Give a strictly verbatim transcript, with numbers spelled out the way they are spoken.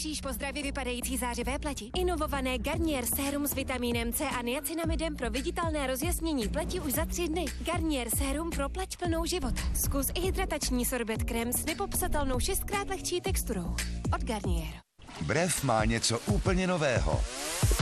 Toužíš po zdravě vypadající zářivé pleti? Inovované Garnier sérum s vitamínem C a niacinamidem pro viditelné rozjasnění pleti už za tři dny. Garnier sérum pro pleť plnou života. Zkus i hydratační sorbet krém s nepopsatelnou šestkrát lehčí texturou. Od Garnier. Brev má něco úplně nového.